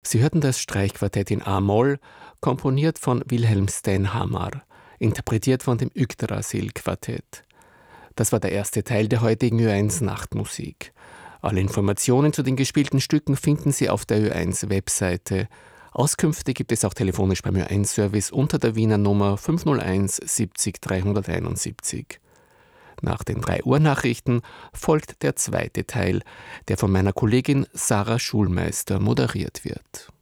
Sie hörten das Streichquartett in A-Moll, komponiert von Wilhelm Stenhammar, interpretiert von dem Yggdrasil-Quartett. Das war der erste Teil der heutigen Ö1 Nachtmusik. Alle Informationen zu den gespielten Stücken finden Sie auf der Ö1-Webseite. Auskünfte gibt es auch telefonisch beim Ö1-Service unter der Wiener Nummer 501 70 371. Nach den 3 Uhr-Nachrichten folgt der zweite Teil, der von meiner Kollegin Sarah Schulmeister moderiert wird.